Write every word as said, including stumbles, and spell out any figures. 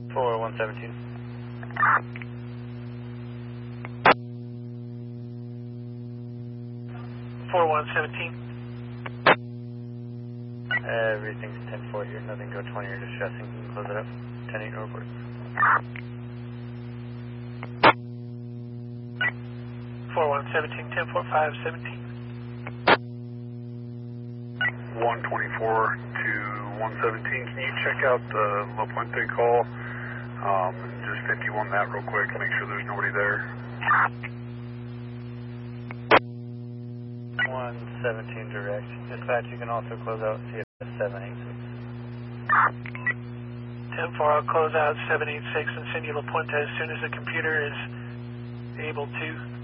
four one seventeen. four one seventeen. Everything's ten four here, nothing go twenty or distressing. You can close it up. ten eight report. four one seventeen, ten four five seventeen. one twenty-four to one seventeen, can you check out the La Puente call? Um, just fifty-one that real quick, make sure there's nobody there. one seventeen direct. Dispatch, you can also close out C F S seven eight six. ten four, I'll close out seven eight six and send you La Puente as soon as the computer is able to.